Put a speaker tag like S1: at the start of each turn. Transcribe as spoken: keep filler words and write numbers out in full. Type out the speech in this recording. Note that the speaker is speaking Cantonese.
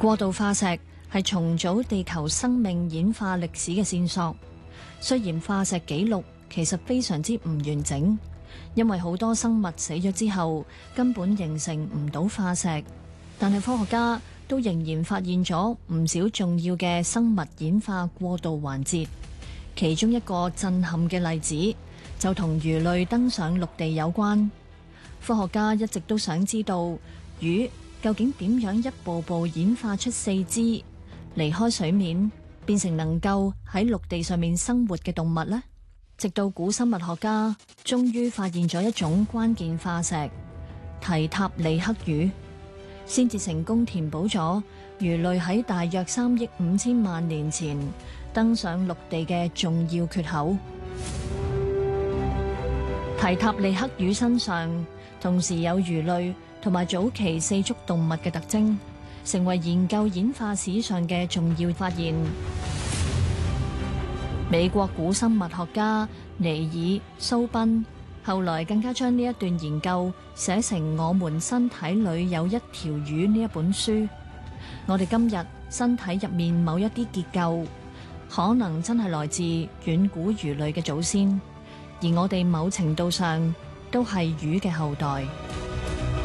S1: 過度化石係重組地球生命演化歷史嘅線索。雖然化石記錄其實非常之唔完整，因為好多生物死咗之後根本形成唔到化石，但係科學家都仍然發現咗唔少重要嘅生物演化過渡環節。其中一個震撼嘅例子就同魚類登上陸地有關。科學家一直都想知道魚究竟點樣一步步演化出四肢，離開水面，變成能夠喺陸地上面生活嘅動物呢？直到古生物學家終於發現咗一種關鍵化石——提塔利克魚，先至成功填補咗魚類喺大約三億五千萬年前登上陸地嘅重要缺口。提塔利克魚身上同時有魚類同埋早期四足動物嘅特徵，成為研究演化史上嘅重要發現。美國古生物學家尼爾蘇賓後來更加將呢一段研究寫成《我們身體裏有一條魚》呢一本書。我哋今日身體入面某一啲結構，可能真係來自遠古魚類嘅祖先，而我哋某程度上都係魚嘅後代。